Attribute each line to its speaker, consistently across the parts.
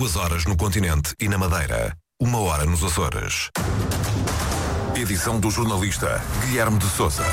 Speaker 1: 2 horas no continente e na Madeira. 1 hora nos Açores. Edição do jornalista Guilherme de Sousa.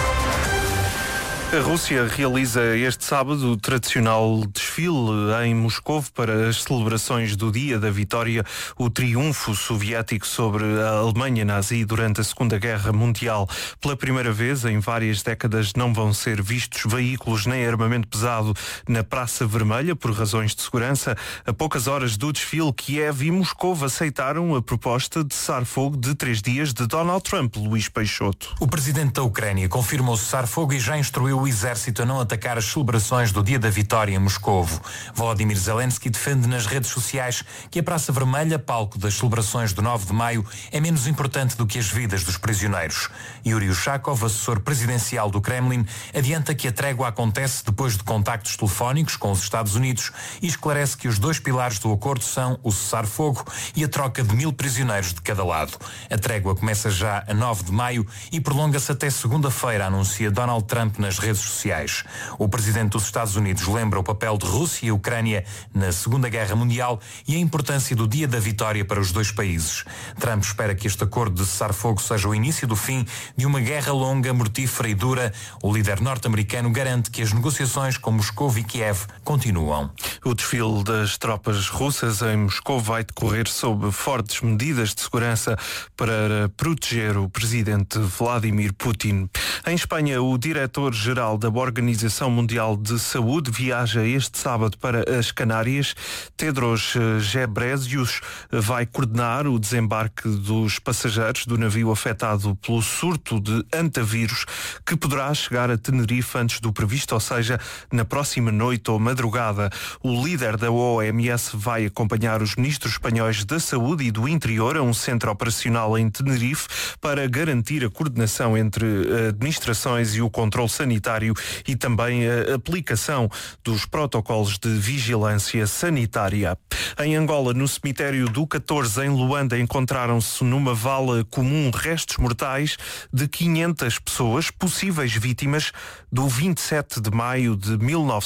Speaker 2: A Rússia realiza este sábado o tradicional desfile em Moscovo para as celebrações do Dia da Vitória, o triunfo soviético sobre a Alemanha nazi durante a Segunda Guerra Mundial. Pela primeira vez em várias décadas não vão ser vistos veículos nem armamento pesado na Praça Vermelha por razões de segurança. A poucas horas do desfile, Kiev e Moscovo aceitaram a proposta de cessar-fogo de 3 dias de Donald Trump. Luís Peixoto.
Speaker 3: O presidente da Ucrânia confirmou o cessar-fogo e já instruiu o exército a não atacar as celebrações do Dia da Vitória em Moscovo. Volodymyr Zelensky defende nas redes sociais que a Praça Vermelha, palco das celebrações do 9 de maio, é menos importante do que as vidas dos prisioneiros. Yuri Ushakov, assessor presidencial do Kremlin, adianta que a trégua acontece depois de contactos telefónicos com os Estados Unidos e esclarece que os 2 pilares do acordo são o cessar-fogo e a troca de 1000 prisioneiros de cada lado. A trégua começa já a 9 de maio e prolonga-se até segunda-feira, anuncia Donald Trump nas redes sociais. O presidente dos Estados Unidos lembra o papel de Rússia e Ucrânia na Segunda Guerra Mundial e a importância do Dia da Vitória para os 2 países. Trump espera que este acordo de cessar-fogo seja o início do fim de uma guerra longa, mortífera e dura. O líder norte-americano garante que as negociações com Moscou e Kiev continuam.
Speaker 2: O desfile das tropas russas em Moscou vai decorrer sob fortes medidas de segurança para proteger o presidente Vladimir Putin. Em Espanha, o diretor-geral da Organização Mundial de Saúde viaja este sábado para as Canárias. Tedros Ghebreyesus vai coordenar o desembarque dos passageiros do navio afetado pelo surto de antavírus, que poderá chegar a Tenerife antes do previsto, ou seja, na próxima noite ou madrugada. O líder da OMS vai acompanhar os ministros espanhóis da Saúde e do Interior a um centro operacional em Tenerife para garantir a coordenação entre administrações e o controle sanitário e também a aplicação dos protocolos de vigilância sanitária. Em Angola, no cemitério do 14, em Luanda, encontraram-se numa vala comum restos mortais de 500 pessoas, possíveis vítimas do 27 de maio de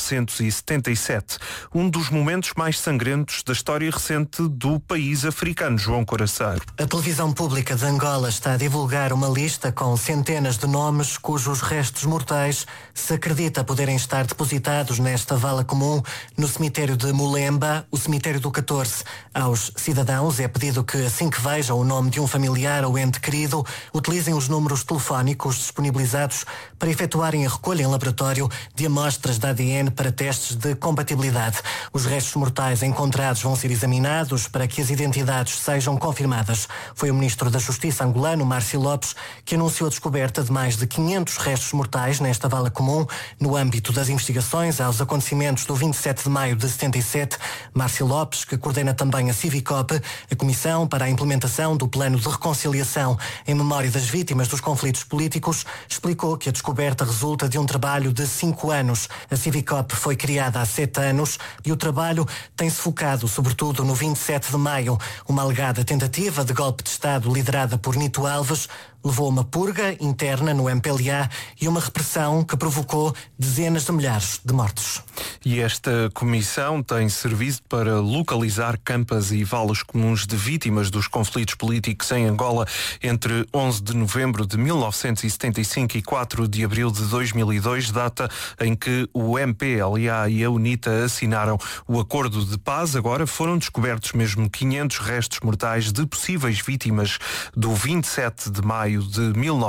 Speaker 2: 1977, um dos momentos mais sangrentos da história recente do país africano. João Coraçaro.
Speaker 4: A televisão pública de Angola está a divulgar uma lista com centenas de nomes cujos restos mortais se acredita poderem estar depositados nesta vala comum no cemitério de Mulemba, o cemitério do 14. Aos cidadãos é pedido que, assim que vejam o nome de um familiar ou ente querido, utilizem os números telefónicos disponibilizados para efetuarem a recolha em laboratório de amostras de ADN para testes de compatibilidade. Os restos mortais encontrados vão ser examinados para que as identidades sejam confirmadas. Foi o ministro da Justiça angolano, Márcio Lopes, que anunciou a descoberta de mais de 500 restos mortais nesta vala comum no âmbito das investigações aos acontecimentos do 27 de maio de 77. Márcio Lopes, que coordena também a Civicop, a Comissão para a Implementação do Plano de Reconciliação em memória das vítimas dos conflitos políticos, explicou que a descoberta resulta de um trabalho de 5 anos. A Civicop foi criada há 7 anos e o trabalho tem-se focado sobretudo no 27 de maio, uma alegada tentativa de golpe de Estado liderada por Nito Alves levou a uma purga interna no MPLA e uma repressão que provocou dezenas de milhares de mortos.
Speaker 2: E esta comissão tem servido para localizar campas e valas comuns de vítimas dos conflitos políticos em Angola entre 11 de novembro de 1975 e 4 de abril de 2002, data em que o MPLA e a UNITA assinaram o acordo de paz. Agora foram descobertos mesmo 500 restos mortais de possíveis vítimas do 27 de maio de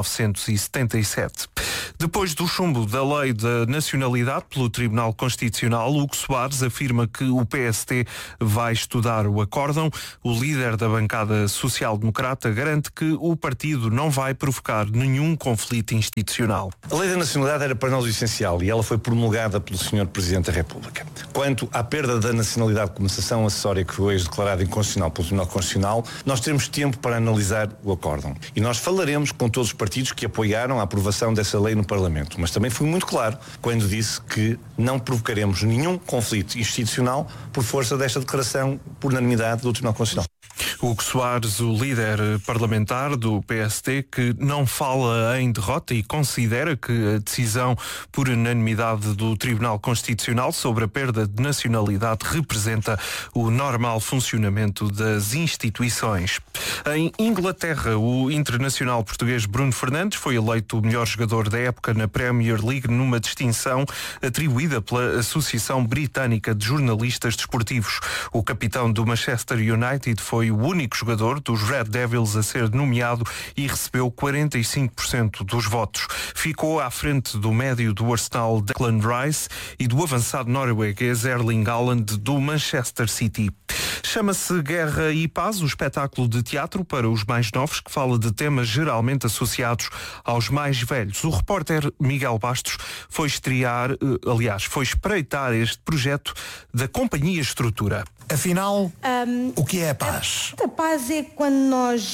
Speaker 2: 1977. Depois do chumbo da lei da nacionalidade pelo Tribunal Constitucional, Hugo Soares afirma que o PST vai estudar o acórdão. O líder da bancada social-democrata garante que o partido não vai provocar nenhum conflito institucional.
Speaker 5: A lei da nacionalidade era para nós o essencial e ela foi promulgada pelo Sr. Presidente da República. Quanto à perda da nacionalidade como sanção acessória que foi hoje declarada inconstitucional pelo Tribunal Constitucional, nós teremos tempo para analisar o acórdão. E nós falaremos com todos os partidos que apoiaram a aprovação dessa lei no Parlamento. Mas também fui muito claro quando disse que não provocaremos nenhum conflito institucional por força desta declaração por unanimidade do Tribunal Constitucional.
Speaker 2: Hugo Soares, o líder parlamentar do PSD, que não fala em derrota e considera que a decisão por unanimidade do Tribunal Constitucional sobre a perda de nacionalidade representa o normal funcionamento das instituições. Em Inglaterra, o internacional português Bruno Fernandes foi eleito o melhor jogador da época na Premier League numa distinção atribuída pela Associação Britânica de Jornalistas Desportivos. O capitão do Manchester United foi o único jogador dos Red Devils a ser nomeado e recebeu 45% dos votos. Ficou à frente do médio do Arsenal Declan Rice e do avançado norueguês Erling Haaland do Manchester City. Chama-se Guerra e Paz, o espetáculo de teatro para os mais novos que fala de temas geralmente associados aos mais velhos. O repórter Miguel Bastos foi espreitar este projeto da Companhia Estrutura.
Speaker 6: Afinal, o que é a paz?
Speaker 7: A paz é quando nós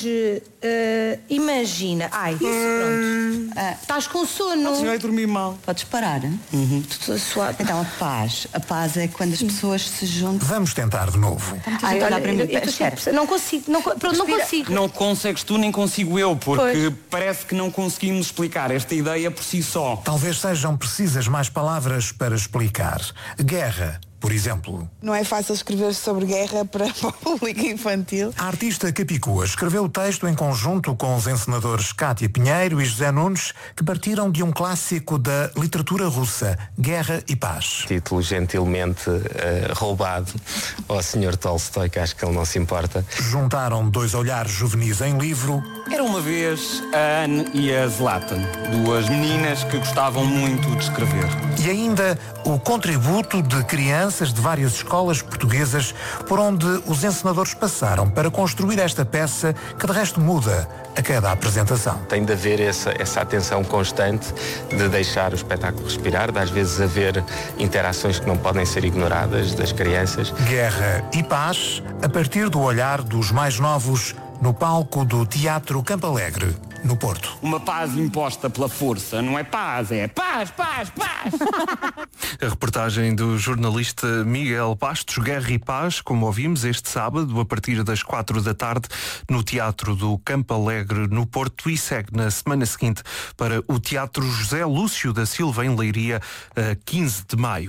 Speaker 7: imagina. Ai, pronto. Estás com sono.
Speaker 8: Vai dormir mal.
Speaker 9: Podes parar?
Speaker 7: Estou suado.
Speaker 9: Então, a paz é quando as pessoas se juntam.
Speaker 6: Vamos tentar de novo.
Speaker 7: Ai, olha, não consigo. Não consigo.
Speaker 8: Não consegues tu, nem consigo eu, porque parece que não conseguimos explicar esta ideia por si só.
Speaker 6: Talvez sejam precisas mais palavras para explicar. Guerra, por exemplo.
Speaker 10: Não é fácil escrever sobre guerra para o público infantil.
Speaker 6: A artista Capicua escreveu o texto em conjunto com os encenadores Cátia Pinheiro e José Nunes, que partiram de um clássico da literatura russa, Guerra e Paz.
Speaker 11: Título gentilmente roubado ao Sr. Tolstói, que acho que ele não se importa.
Speaker 6: Juntaram dois olhares juvenis em livro.
Speaker 8: Era uma vez a Anne e a Zlatan, duas meninas que gostavam muito de escrever.
Speaker 6: E ainda o contributo de crianças de várias escolas portuguesas por onde os encenadores passaram para construir esta peça que de resto muda a cada apresentação.
Speaker 11: Tem de haver essa atenção constante de deixar o espetáculo respirar, de às vezes haver interações que não podem ser ignoradas das crianças.
Speaker 6: Guerra e Paz, a partir do olhar dos mais novos, no palco do Teatro Campo Alegre, no Porto.
Speaker 8: Uma paz imposta pela força, não é paz, é paz, paz, paz.
Speaker 2: A reportagem do jornalista Miguel Bastos, Guerra e Paz, como ouvimos este sábado, a partir das 4 da tarde, no Teatro do Campo Alegre, no Porto, e segue na semana seguinte para o Teatro José Lúcio da Silva, em Leiria, a 15 de maio.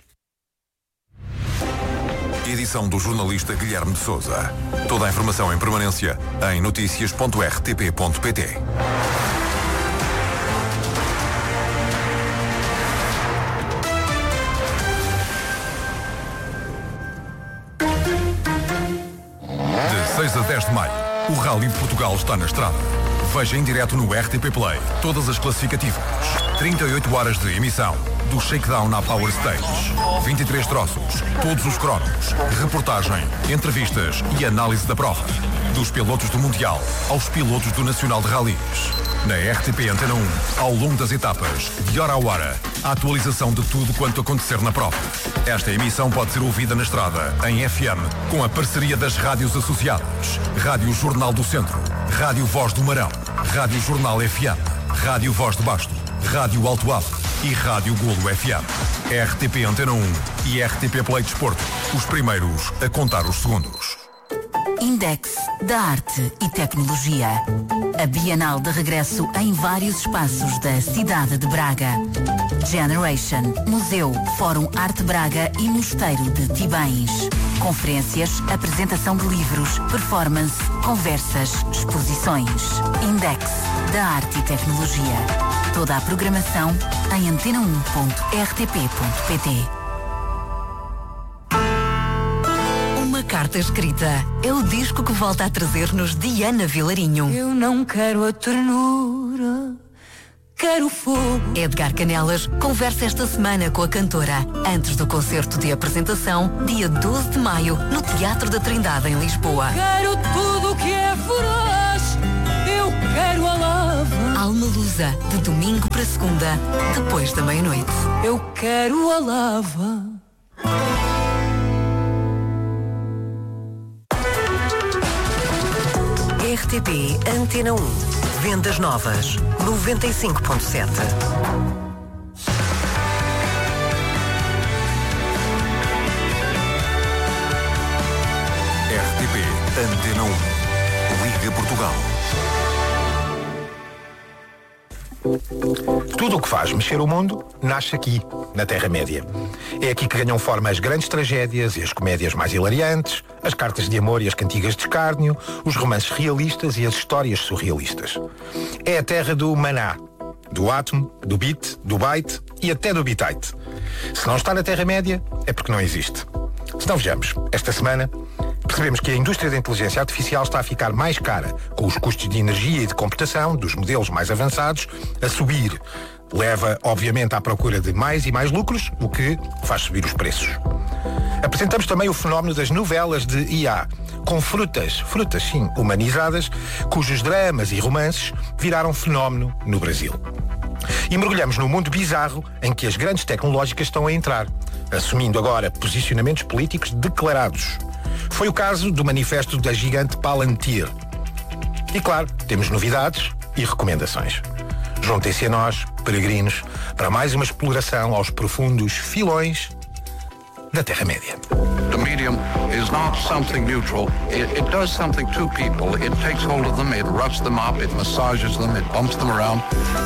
Speaker 1: Edição do jornalista Guilherme de Sousa. Toda a informação em permanência em noticias.rtp.pt. De 6 a 10 de maio, o Rally de Portugal está na estrada. Veja em direto no RTP Play todas as classificativas. 38 horas de emissão. Do shakedown à Power Stage. 23 troços, todos os cromos, reportagem, entrevistas e análise da prova. Dos pilotos do Mundial aos pilotos do Nacional de Rallys. Na RTP Antena 1, ao longo das etapas, de hora a hora, a atualização de tudo quanto acontecer na prova. Esta emissão pode ser ouvida na estrada, em FM, com a parceria das rádios associadas. Rádio Jornal do Centro, Rádio Voz do Marão, Rádio Jornal FM, Rádio Voz do Basto, Rádio Alto Alto e Rádio Golo FM. RTP Antena 1 e RTP Play Desporto, os primeiros a contar os segundos.
Speaker 12: Index da Arte e Tecnologia. A Bienal de regresso em vários espaços da cidade de Braga. Generation, Museu, Fórum Arte Braga e Mosteiro de Tibães. Conferências, apresentação de livros, performance, conversas, exposições. Index da Arte e Tecnologia. Toda a programação em antena1.rtp.pt. Uma carta escrita é o disco que volta a trazer-nos Diana Vilarinho.
Speaker 13: Eu não quero a ternura, quero fogo.
Speaker 12: Edgar Canelas conversa esta semana com a cantora, antes do concerto de apresentação, dia 12 de maio, no Teatro da Trindade, em Lisboa.
Speaker 13: Quero tudo que é voraz, eu quero a lava.
Speaker 12: Alma Lusa, de domingo para segunda, depois da meia-noite.
Speaker 13: Eu quero a lava.
Speaker 14: RTP Antena 1. Vendas novas. 95.7.
Speaker 1: RTP Antena 1. Liga Portugal.
Speaker 6: Tudo o que faz mexer o mundo nasce aqui, na Terra-média. É aqui que ganham forma as grandes tragédias e as comédias mais hilariantes, as cartas de amor e as cantigas de escárnio, os romances realistas e as histórias surrealistas. É a terra do maná, do átomo, do bit, do byte e até do bitite. Se não está na Terra-média, é porque não existe. Se não, vejamos, esta semana percebemos que a indústria da inteligência artificial está a ficar mais cara, com os custos de energia e de computação dos modelos mais avançados a subir. Leva, obviamente, à procura de mais e mais lucros, o que faz subir os preços. Apresentamos também o fenómeno das novelas de IA, com frutas sim, humanizadas, cujos dramas e romances viraram fenómeno no Brasil. E mergulhamos no mundo bizarro em que as grandes tecnológicas estão a entrar, assumindo agora posicionamentos políticos declarados. Foi o caso do manifesto da gigante Palantir. E claro, temos novidades e recomendações. Juntem-se a nós, peregrinos, para mais uma exploração aos profundos filões da Terra-média.
Speaker 15: The medium is not something neutral. It does something to people. It takes hold of them, it roughs them up, it massages them, it bumps them around.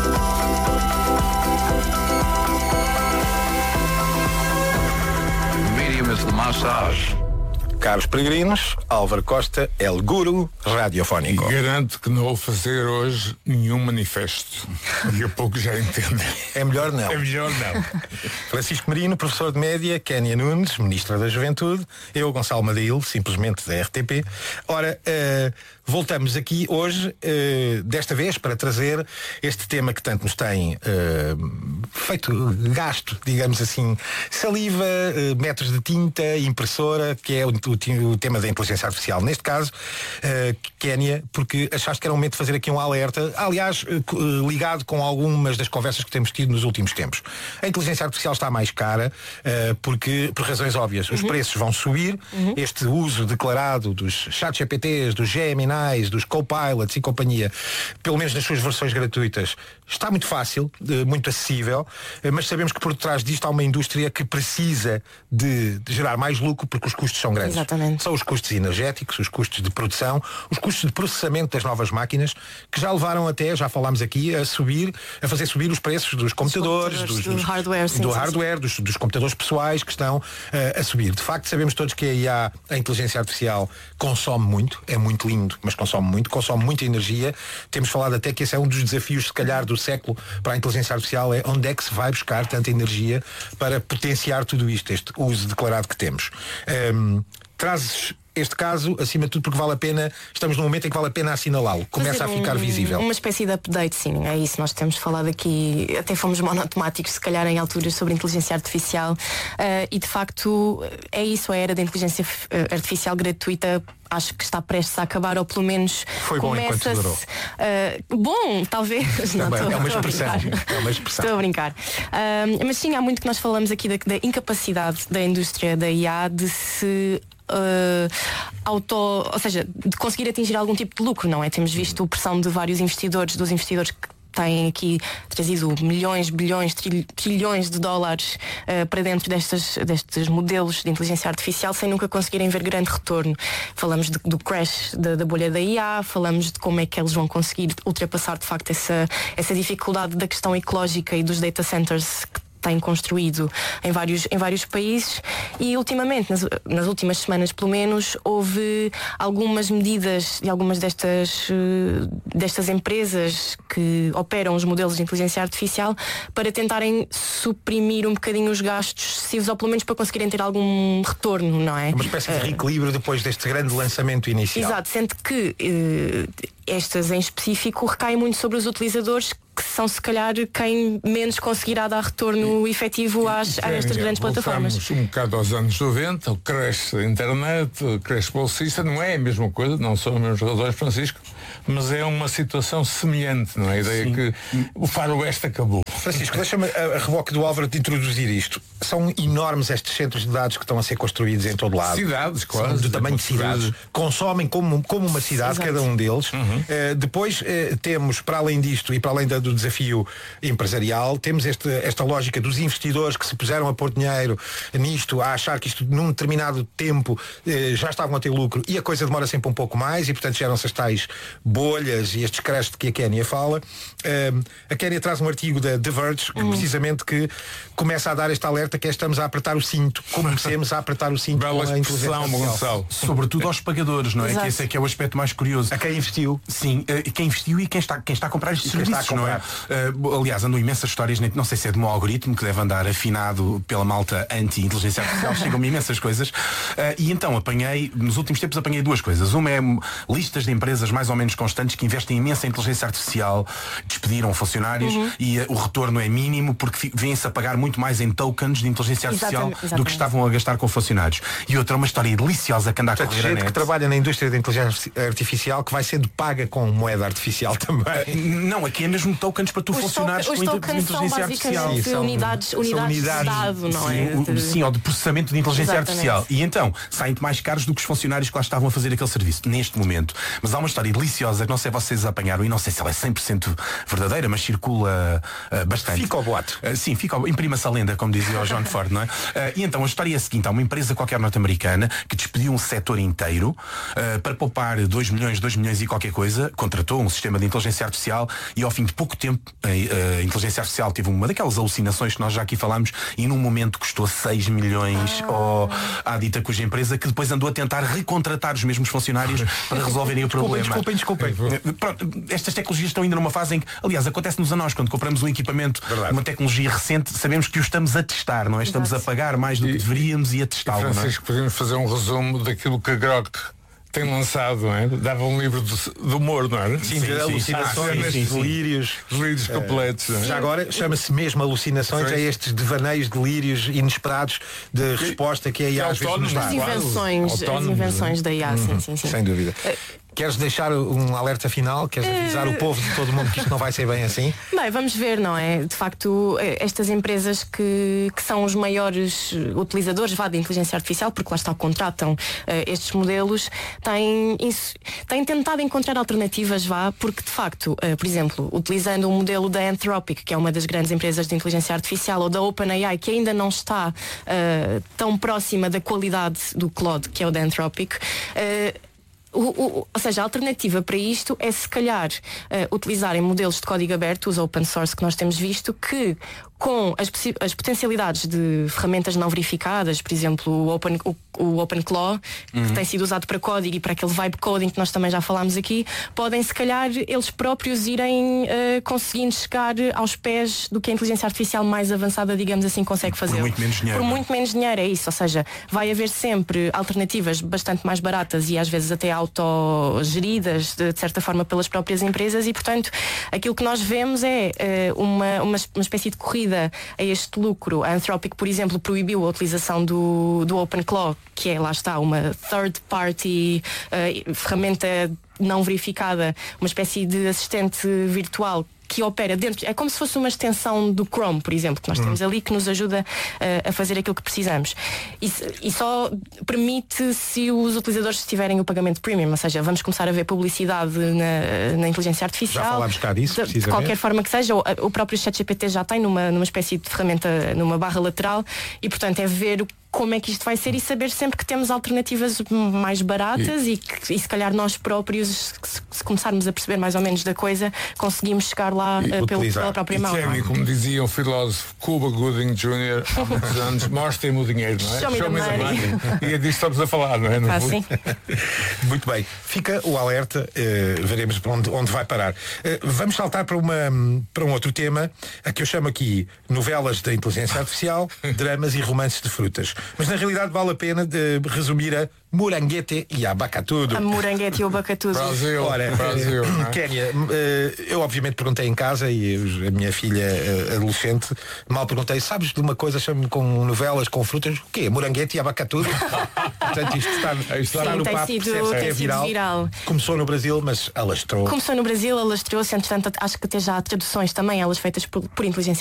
Speaker 15: The medium is the massage.
Speaker 6: Caros peregrinos, Álvaro Costa, El Guru Radiofónico.
Speaker 16: E garanto que não vou fazer hoje nenhum manifesto. Daqui a pouco já entendo.
Speaker 6: É melhor não.
Speaker 16: É melhor não.
Speaker 6: Francisco Marino, professor de média, Kénia Nunes, ministra da Juventude, eu, Gonçalo Madail, simplesmente da RTP. Ora, voltamos aqui hoje, desta vez, para trazer este tema que tanto nos tem feito gasto, digamos assim, saliva, metros de tinta, impressora, que é o tema da inteligência artificial. Neste caso, Kénia, porque achaste que era um momento de fazer aqui um alerta, aliás, ligado com algumas das conversas que temos tido nos últimos tempos. A inteligência artificial está mais cara, porque, por razões óbvias, os preços vão subir, este uso declarado dos ChatGPTs, dos Geminis, dos Copilots e companhia, pelo menos nas suas versões gratuitas, está muito fácil, muito acessível, mas sabemos que por detrás disto há uma indústria que precisa de gerar mais lucro porque os custos são grandes.
Speaker 7: Exatamente.
Speaker 6: São os custos energéticos, os custos de produção, os custos de processamento das novas máquinas, que já levaram até, já falámos aqui, a fazer subir os preços dos computadores,
Speaker 7: do hardware, sim,
Speaker 6: do hardware, dos computadores pessoais que estão a subir. De facto, sabemos todos que a IA, a inteligência artificial, consome muito, é muito lindo, mas consome muita energia. Temos falado até que esse é um dos desafios, se calhar, do século para a inteligência artificial, é onde é que se vai buscar tanta energia para potenciar tudo isto, este uso declarado que temos. Trazes este caso, acima de tudo, porque vale a pena, estamos num momento em que vale a pena assinalá-lo. Começa a ficar visível.
Speaker 7: Uma espécie de update, sim, é isso. Nós temos falado aqui, até fomos monotemáticos, se calhar, em alturas sobre inteligência artificial, e de facto é isso, a era da inteligência artificial gratuita. Acho que está prestes a acabar, ou pelo menos
Speaker 6: foi bom enquanto durou.
Speaker 7: Bom, talvez. Não,
Speaker 6: é uma expressão.
Speaker 7: Estou a brincar. Mas sim, há muito que nós falamos aqui da incapacidade da indústria da IA de se ou seja, de conseguir atingir algum tipo de lucro, não é? Temos visto a pressão de vários investidores, dos investidores que têm aqui trazido milhões, bilhões, trilhões de dólares para dentro destes modelos de inteligência artificial sem nunca conseguirem ver grande retorno. Falamos do crash da bolha da IA, falamos de como é que eles vão conseguir ultrapassar de facto essa dificuldade da questão ecológica e dos data centers que tem construído em vários países, e ultimamente, nas últimas semanas pelo menos, houve algumas medidas de algumas destas empresas que operam os modelos de inteligência artificial para tentarem suprimir um bocadinho os gastos excessivos, ou pelo menos para conseguirem ter algum retorno, não é?
Speaker 6: Uma espécie de reequilíbrio depois deste grande lançamento inicial.
Speaker 7: Exato, sendo que estas em específico recaem muito sobre os utilizadores, que são se calhar quem menos conseguirá dar retorno efetivo a estas grandes plataformas.
Speaker 16: Um bocado aos anos 90, o crash da internet, o crash bolsista, não é a mesma coisa, não são as mesmas razões, Francisco, mas é uma situação semelhante, não é? A ideia que o faroeste acabou.
Speaker 6: Francisco, deixa-me a reboque do Álvaro de introduzir isto. São enormes estes centros de dados que estão a ser construídos em todo lado.
Speaker 16: Cidades, claro.
Speaker 6: São do tamanho de cidades. Consomem como uma cidade,
Speaker 7: Exato.
Speaker 6: cada um deles. Depois temos, para além disto e para além do desafio empresarial, temos esta lógica dos investidores que se puseram a pôr dinheiro nisto, a achar que isto num determinado tempo já estavam a ter lucro, e a coisa demora sempre um pouco mais e portanto geram-se as tais bolhas e estes crashes de que a Kénia fala. A Kénia traz um artigo da The Verge que começa a dar este alerta que é: estamos a apertar o cinto, comecemos a apertar o cinto com a inteligência artificial.
Speaker 17: Sobretudo aos pagadores, não é?
Speaker 7: Exato.
Speaker 17: Que esse é que é o aspecto mais curioso.
Speaker 6: A quem investiu.
Speaker 17: Sim, quem investiu e quem está a comprar estes serviços, não é? Aliás, andam imensas histórias, não sei se é de um algoritmo que deve andar afinado pela malta anti-inteligência artificial, chegam-me imensas coisas. E então nos últimos tempos apanhei duas coisas. Uma é listas de empresas mais ou menos constantes que investem imensa em inteligência artificial, despediram funcionários e o retorno é mínimo porque vêm-se a pagar muito mais em tokens de inteligência artificial do que estavam a gastar com funcionários. E outra, uma história deliciosa que anda a correr a
Speaker 6: gente
Speaker 17: net.
Speaker 6: que trabalha na indústria da inteligência artificial que vai sendo paga com moeda artificial também.
Speaker 17: Não, aqui é mesmo tokens para tu funcionares com
Speaker 7: os tokens são
Speaker 17: inteligência artificial.
Speaker 7: basicamente unidades de dado, não é?
Speaker 17: Sim, ou de processamento de inteligência
Speaker 7: Exatamente.
Speaker 17: artificial. E então, saem-te mais caros do que os funcionários que lá estavam a fazer aquele serviço, neste momento. Mas há uma história deliciosa que não sei se vocês apanharam e não sei se ela é 100% verdadeira, mas circula bastante.
Speaker 6: Fica ao boato.
Speaker 17: Sim, imprima-se a lenda, como dizia o John Ford, não é? E então a história é a seguinte: há uma empresa qualquer norte-americana que despediu um setor inteiro para poupar 2 milhões e qualquer coisa, contratou um sistema de inteligência artificial e ao fim de pouco tempo a inteligência artificial teve uma daquelas alucinações que nós já aqui falámos e num momento custou 6 milhões à dita cuja empresa, que depois andou a tentar recontratar os mesmos funcionários para resolverem o problema.
Speaker 6: Desculpem.
Speaker 17: Pronto, estas tecnologias estão ainda numa fase em que, aliás, acontece-nos a nós quando compramos um equipamento, uma tecnologia recente, sabemos que o estamos a testar, não é? Estamos a pagar mais do que deveríamos e a testá-lo.
Speaker 16: Francisco, podemos fazer um resumo daquilo que a Grok tem lançado, não é? Dava um livro de humor, não é?
Speaker 6: Sim, de alucinações, delírios.
Speaker 16: Delírios completos.
Speaker 6: Já agora chama-se mesmo alucinações, é estes devaneios, delírios inesperados de resposta que a IA às vezes nos dá.
Speaker 7: As invenções da IA, sim.
Speaker 6: Sem dúvida. Queres deixar um alerta final? Queres avisar o povo de todo mundo que isto não vai ser bem assim?
Speaker 7: Bem, vamos ver, não é? De facto, estas empresas que são os maiores utilizadores de inteligência artificial, porque lá está, contratam estes modelos, têm tentado encontrar alternativas, porque de facto, por exemplo, utilizando o modelo da Anthropic, que é uma das grandes empresas de inteligência artificial, ou da OpenAI, que ainda não está tão próxima da qualidade do Claude, que é o da Anthropic, ou seja, a alternativa para isto é se calhar utilizarem modelos de código aberto, os open source que nós temos visto, que com as potencialidades de ferramentas não verificadas, por exemplo o OpenClaw, que tem sido usado para código e para aquele vibe coding que nós também já falámos aqui, podem se calhar eles próprios irem conseguindo chegar aos pés do que a inteligência artificial mais avançada, digamos assim, consegue fazer.
Speaker 17: Por muito menos dinheiro.
Speaker 7: Por muito menos dinheiro, é isso. Ou seja, vai haver sempre alternativas bastante mais baratas e às vezes até autogeridas de certa forma pelas próprias empresas e, portanto, aquilo que nós vemos é uma espécie de corrida a este lucro. A Anthropic, por exemplo, proibiu a utilização do OpenClaw, que é, lá está, uma third party ferramenta não verificada, uma espécie de assistente virtual que opera dentro, é como se fosse uma extensão do Chrome, por exemplo, que nós temos ali, que nos ajuda a fazer aquilo que precisamos. E só permite se os utilizadores tiverem o pagamento premium, ou seja, vamos começar a ver publicidade na inteligência artificial.
Speaker 6: Já falámos cá disso,
Speaker 7: de qualquer forma que seja, o próprio ChatGPT já tem numa espécie de ferramenta, numa barra lateral, e portanto é ver como é que isto vai ser e saber sempre que temos alternativas mais baratas e se calhar nós próprios, se começarmos a perceber mais ou menos da coisa, conseguimos chegar lá pela própria mão.
Speaker 16: E como dizia um filósofo, Cuba Gooding Jr. há muitos anos, mostrem-me o dinheiro, não é?
Speaker 7: Show me the money.
Speaker 16: E é disso que estamos a falar, não é?
Speaker 7: Sim.
Speaker 6: Muito bem, fica o alerta, veremos para onde vai parar. Vamos saltar para um outro tema, a que eu chamo aqui novelas da inteligência artificial, dramas e romances de frutas. Mas na realidade vale a pena resumir a moranguete e abacatudo.
Speaker 7: A moranguete e o abacatudo.
Speaker 16: Brasil.
Speaker 6: Ora,
Speaker 16: Brasil,
Speaker 6: Kénia, eu obviamente perguntei em casa e a minha filha adolescente, mal perguntei, sabes de uma coisa, chamo-me com novelas, com frutas, o quê? Moranguete e abacatudo? Portanto, isto está no papo, percebe-se que é viral. Começou no Brasil, mas alastrou.
Speaker 7: Começou no Brasil, alastrou-se, entretanto, acho que até já há traduções também, elas feitas por inteligência